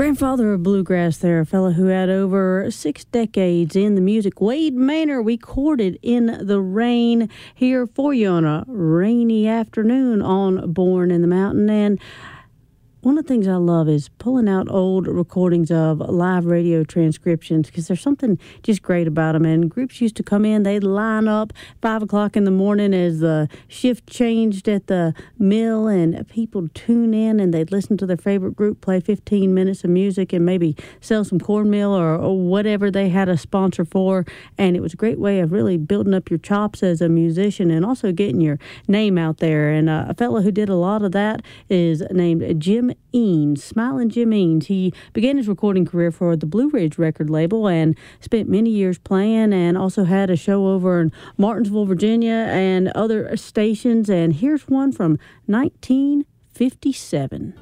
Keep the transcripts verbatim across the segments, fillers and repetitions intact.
Grandfather of bluegrass there, a fellow who had over six decades in the music. Wade Maynor recorded In the Rain here for you on a rainy afternoon on Born in the Mountain. And one of the things I love is pulling out old recordings of live radio transcriptions because there's something just great about them. And groups used to come in, they'd line up five o'clock in the morning as the shift changed at the mill, and people tune in and they'd listen to their favorite group play fifteen minutes of music and maybe sell some cornmeal or, or whatever they had a sponsor for. And it was a great way of really building up your chops as a musician and also getting your name out there. And uh, a fellow who did a lot of that is named Jim Eanes, Smiling Jim Eanes. He began his recording career for the Blue Ridge record label and spent many years playing, and also had a show over in Martinsville, Virginia, and other stations. And here's one from nineteen fifty-seven.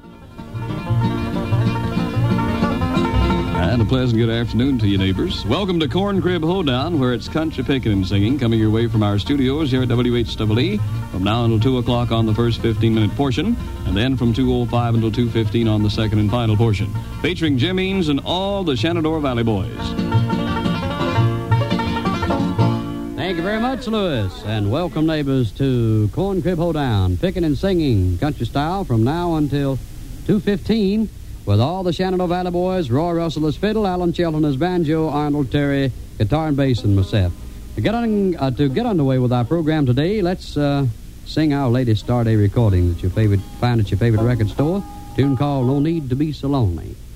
And a pleasant good afternoon to you, neighbors. Welcome to Corn Crib Hoedown, where it's country picking and singing, coming your way from our studios here at W H W E from now until two o'clock on the first fifteen-minute portion, and then from two oh five until two fifteen on the second and final portion, featuring Jim Eanes and all the Shenandoah Valley Boys. Thank you very much, Lewis, and welcome, neighbors, to Corn Crib Hoedown, picking and singing country style from now until two fifteen. With all the Shenandoah Valley Boys, Roy Russell as fiddle, Alan Shelton as banjo, Arnold Terry, guitar and bass, and myself. To get on, uh, to get underway with our program today, let's uh, sing our latest Star Day recording that your favorite find at your favorite record store. Tune called "No Need to Be So Lonely."